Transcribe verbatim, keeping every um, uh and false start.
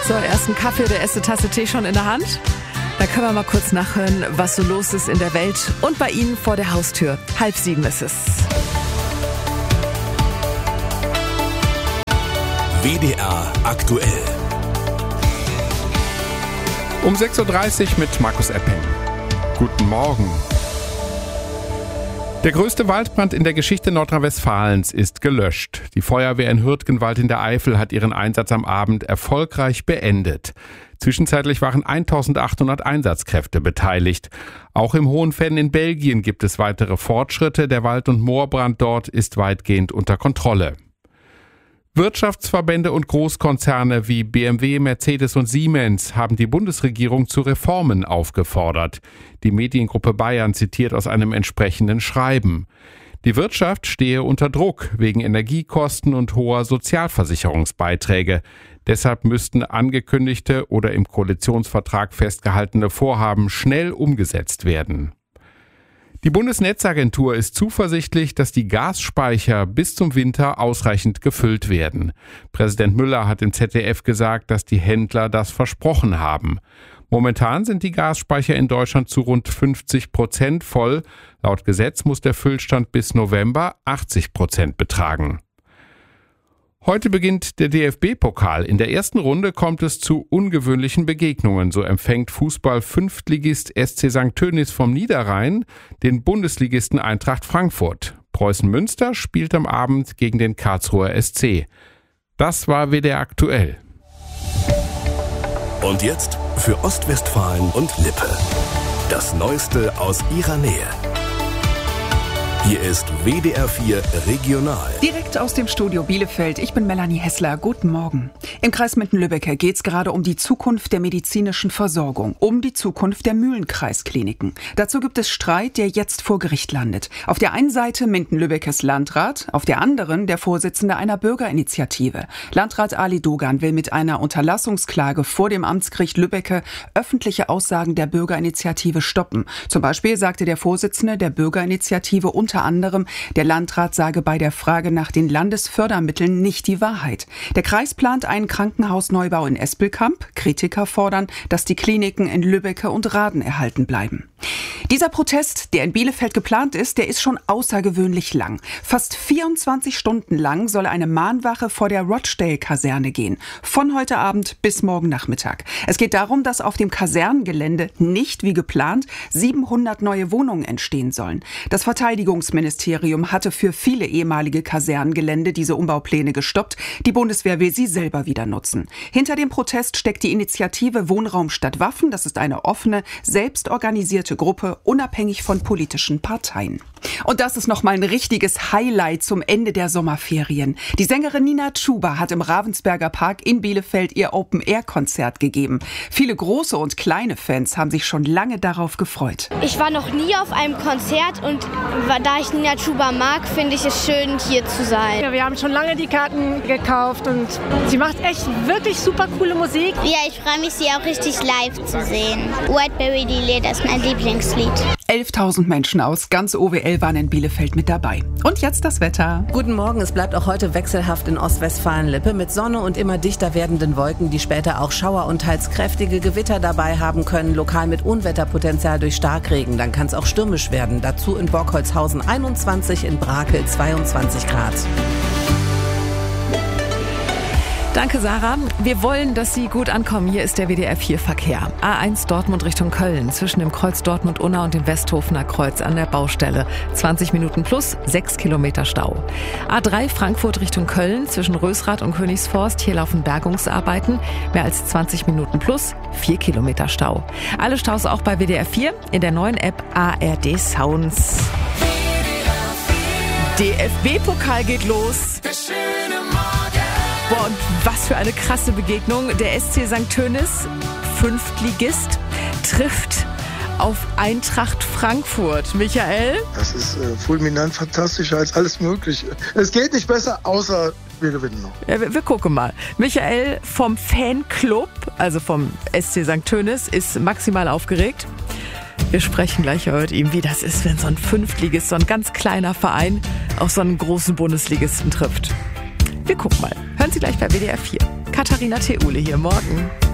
So, ersten Kaffee oder erste Tasse Tee schon in der Hand? Da können wir mal kurz nachhören, was so los ist in der Welt und bei Ihnen vor der Haustür. Halb sieben ist es. W D R aktuell. Um sechs Uhr dreißig mit Markus Epping. Guten Morgen. Der größte Waldbrand in der Geschichte Nordrhein-Westfalens ist gelöscht. Die Feuerwehr in Hürtgenwald in der Eifel hat ihren Einsatz am Abend erfolgreich beendet. Zwischenzeitlich waren eintausendachthundert Einsatzkräfte beteiligt. Auch im Hohenfenn in Belgien gibt es weitere Fortschritte. Der Wald- und Moorbrand dort ist weitgehend unter Kontrolle. Wirtschaftsverbände und Großkonzerne wie B M W, Mercedes und Siemens haben die Bundesregierung zu Reformen aufgefordert. Die Mediengruppe Bayern zitiert aus einem entsprechenden Schreiben. Die Wirtschaft stehe unter Druck wegen Energiekosten und hoher Sozialversicherungsbeiträge. Deshalb müssten angekündigte oder im Koalitionsvertrag festgehaltene Vorhaben schnell umgesetzt werden. Die Bundesnetzagentur ist zuversichtlich, dass die Gasspeicher bis zum Winter ausreichend gefüllt werden. Präsident Müller hat im Z D F gesagt, dass die Händler das versprochen haben. Momentan sind die Gasspeicher in Deutschland zu rund fünfzig Prozent voll. Laut Gesetz muss der Füllstand bis November achtzig Prozent betragen. Heute beginnt der D F B-Pokal. In der ersten Runde kommt es zu ungewöhnlichen Begegnungen. So empfängt Fußball-Fünftligist S C Sankt Tönis vom Niederrhein den Bundesligisten Eintracht Frankfurt. Preußen Münster spielt am Abend gegen den Karlsruher S C. Das war W D R aktuell. Und jetzt für Ostwestfalen und Lippe. Das Neueste aus ihrer Nähe. Hier ist W D R vier Regional. Direkt aus dem Studio Bielefeld. Ich bin Melanie Hessler. Guten Morgen. Im Kreis Minden-Lübbecke geht es gerade um die Zukunft der medizinischen Versorgung, um die Zukunft der Mühlenkreiskliniken. Dazu gibt es Streit, der jetzt vor Gericht landet. Auf der einen Seite Minden-Lübbeckes Landrat, auf der anderen der Vorsitzende einer Bürgerinitiative. Landrat Ali Dogan will mit einer Unterlassungsklage vor dem Amtsgericht Lübbecke öffentliche Aussagen der Bürgerinitiative stoppen. Zum Beispiel sagte der Vorsitzende der Bürgerinitiative unter anderem, der Landrat sage bei der Frage nach den Landesfördermitteln nicht die Wahrheit. Der Kreis plant einen Krankenhausneubau in Espelkamp. Kritiker fordern, dass die Kliniken in Lübbecke und Rahden erhalten bleiben. Dieser Protest, der in Bielefeld geplant ist, der ist schon außergewöhnlich lang. Fast vierundzwanzig Stunden lang soll eine Mahnwache vor der Rochdale-Kaserne gehen. Von heute Abend bis morgen Nachmittag. Es geht darum, dass auf dem Kasernengelände nicht wie geplant siebenhundert neue Wohnungen entstehen sollen. Das Verteidigungsministerium hatte für viele ehemalige Kasernengelände diese Umbaupläne gestoppt. Die Bundeswehr will sie selber wieder nutzen. Hinter dem Protest steckt die Initiative Wohnraum statt Waffen. Das ist eine offene, selbstorganisierte Gruppe, unabhängig von politischen Parteien. Und das ist nochmal ein richtiges Highlight zum Ende der Sommerferien. Die Sängerin Nina Chuba hat im Ravensberger Park in Bielefeld ihr Open-Air-Konzert gegeben. Viele große und kleine Fans haben sich schon lange darauf gefreut. Ich war noch nie auf einem Konzert und da ich Nina Chuba mag, finde ich es schön, hier zu sein. Ja, wir haben schon lange die Karten gekauft und sie macht echt wirklich super coole Musik. Ja, ich freue mich, sie auch richtig live zu sehen. Whiteberry Lily, das ist mein Lieblingslied. elftausend Menschen aus ganz O W L waren in Bielefeld mit dabei. Und jetzt das Wetter. Guten Morgen, es bleibt auch heute wechselhaft in Ostwestfalen-Lippe mit Sonne und immer dichter werdenden Wolken, die später auch Schauer und teils kräftige Gewitter dabei haben können, lokal mit Unwetterpotenzial durch Starkregen. Dann kann es auch stürmisch werden. Dazu in Borkholzhausen einundzwanzig, in Brakel zweiundzwanzig Grad. Danke, Sarah. Wir wollen, dass Sie gut ankommen. Hier ist der W D R vier Verkehr. A eins Dortmund Richtung Köln, zwischen dem Kreuz Dortmund-Unna und dem Westhofener Kreuz an der Baustelle. zwanzig Minuten plus, sechs Kilometer Stau. A drei Frankfurt Richtung Köln, zwischen Rösrath und Königsforst. Hier laufen Bergungsarbeiten. Mehr als zwanzig Minuten plus, vier Kilometer Stau. Alle Staus auch bei W D R vier in der neuen App A R D Sounds. D F B-Pokal geht los. Boah, und was für eine krasse Begegnung. Der S C Sankt Tönis, Fünftligist, trifft auf Eintracht Frankfurt. Michael? Das ist äh, fulminant fantastischer als alles Mögliche. Es geht nicht besser, außer wir gewinnen noch. Ja, wir, wir gucken mal. Michael vom Fanclub, also vom S C Sankt Tönis, ist maximal aufgeregt. Wir sprechen gleich mit ihm, wie das ist, wenn so ein Fünftligist, so ein ganz kleiner Verein, auf so einen großen Bundesligisten trifft. Wir gucken mal. Hören Sie gleich bei W D R vier. Katharina Theule hier. Morgen.